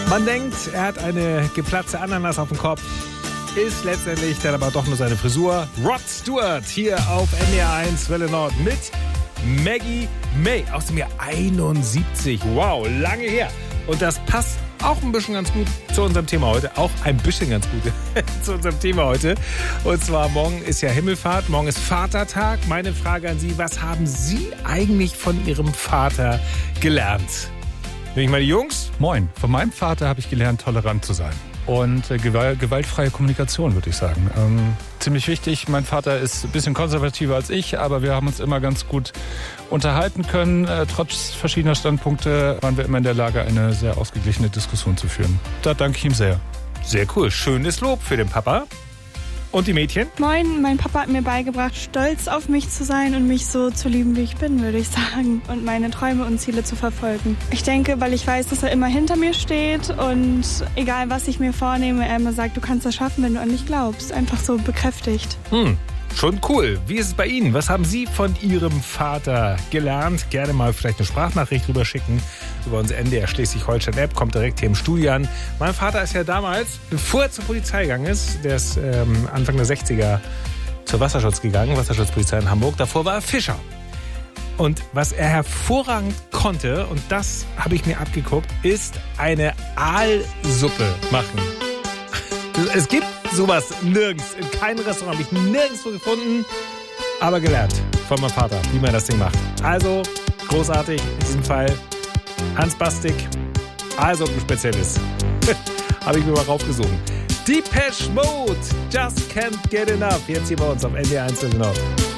Man denkt, er hat eine geplatzte Ananas auf dem Kopf. Ist letztendlich dann aber doch nur seine Frisur. Rod Stewart hier auf NDR 1 Welle Nord mit Maggie May aus dem Jahr 71. Wow, lange her. Und das passt auch ein bisschen ganz gut zu unserem Thema heute. Auch ein bisschen ganz gut zu unserem Thema heute. Und zwar morgen ist ja Himmelfahrt, morgen ist Vatertag. Meine Frage an Sie, was haben Sie eigentlich von Ihrem Vater gelernt? Nehme ich mal die Jungs? Moin, von meinem Vater habe ich gelernt, tolerant zu sein. Und gewaltfreie Kommunikation, würde ich sagen. Ziemlich wichtig. Mein Vater ist ein bisschen konservativer als ich, aber wir haben uns immer ganz gut unterhalten können. Trotz verschiedener Standpunkte waren wir immer in der Lage, eine sehr ausgeglichene Diskussion zu führen. Da danke ich ihm sehr. Sehr cool. Schönes Lob für den Papa. Und die Mädchen? Moin, mein Papa hat mir beigebracht, stolz auf mich zu sein und mich so zu lieben, wie ich bin, würde ich sagen. Und meine Träume und Ziele zu verfolgen. Ich denke, weil ich weiß, dass er immer hinter mir steht und egal, was ich mir vornehme, er immer sagt, du kannst das schaffen, wenn du an dich glaubst. Einfach so bekräftigt. Schon cool. Wie ist es bei Ihnen? Was haben Sie von Ihrem Vater gelernt? Gerne mal vielleicht eine Sprachnachricht rüber schicken über unsere NDR Schleswig-Holstein-App. Kommt direkt hier im Studio an. Mein Vater ist ja damals, bevor er zur Polizei gegangen ist, der ist Anfang der 60er zur Wasserschutz gegangen, Wasserschutzpolizei in Hamburg. Davor war er Fischer. Und was er hervorragend konnte, und das habe ich mir abgeguckt, ist eine Aalsuppe machen. Es gibt sowas nirgends, in keinem Restaurant, habe ich nirgendwo gefunden, aber gelernt von meinem Vater, wie man das Ding macht. Also großartig in diesem Fall Hans Bastik, Aalsuppenspezialist. Habe ich mir mal raufgesucht. Depeche Mode, Just Can't Get Enough, jetzt hier bei uns auf NDR 1 Nord.